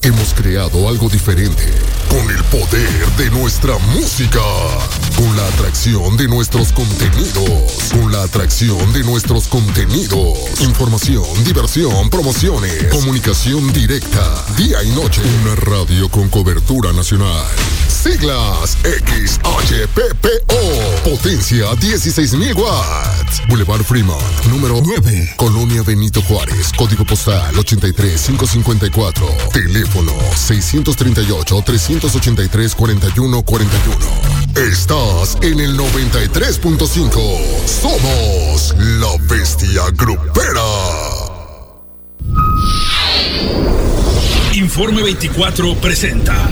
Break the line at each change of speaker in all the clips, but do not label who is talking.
Hemos creado algo diferente, con el poder de nuestra música, con la atracción de nuestros contenidos, información, diversión, promociones, comunicación directa, día y noche. Una radio con cobertura nacional. Siglas XHPPO, potencia 16,000 watts. Boulevard Fremont, número 9, Colonia Benito Juárez, código postal 83554. Teléfono 638-383-4141. Estás en el 93.5. Somos la Bestia Grupera.
Informe 24 presenta.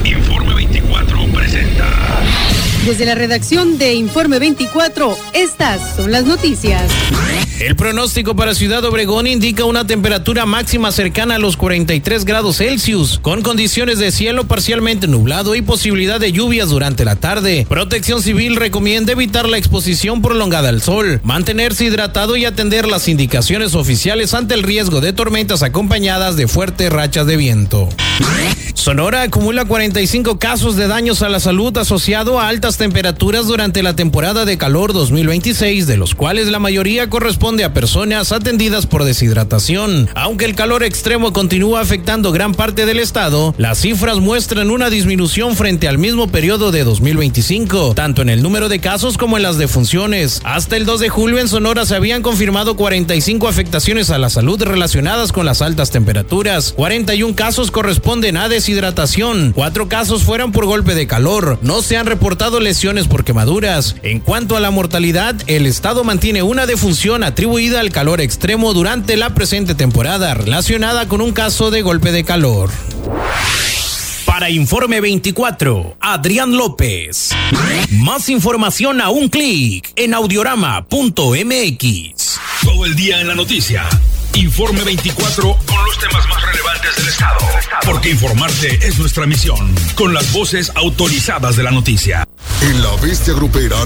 Desde la redacción de Informe 24, estas son las noticias.
El pronóstico para Ciudad Obregón indica una temperatura máxima cercana a los 43 grados Celsius, con condiciones de cielo parcialmente nublado y posibilidad de lluvias durante la tarde. Protección Civil recomienda evitar la exposición prolongada al sol, mantenerse hidratado y atender las indicaciones oficiales ante el riesgo de tormentas acompañadas de fuertes rachas de viento. Sonora acumula 45 casos de daños a la salud asociado a altas temperaturas durante la temporada de calor 2026, de los cuales la mayoría corresponde a personas atendidas por deshidratación. Aunque el calor extremo continúa afectando gran parte del estado, las cifras muestran una disminución frente al mismo periodo de 2025, tanto en el número de casos como en las defunciones. Hasta el 2 de julio en Sonora se habían confirmado 45 afectaciones a la salud relacionadas con las altas temperaturas. 41 casos corresponden a deshidratación, 4 casos fueron por golpe de calor. No se han reportado lesiones por quemaduras. En cuanto a la mortalidad, el estado mantiene una defunción atribuida al calor extremo durante la presente temporada, relacionada con un caso de golpe de calor. Para Informe 24, Adrián López. Más información a un clic en audiorama.mx.
Todo el día en la noticia. Informe 24 con los temas más relevantes del estado. Porque informarte es nuestra misión. Con las voces autorizadas de la noticia.
En la Bestia Grupera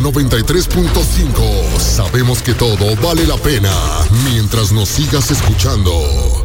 93.5 sabemos que todo vale la pena mientras nos sigas escuchando.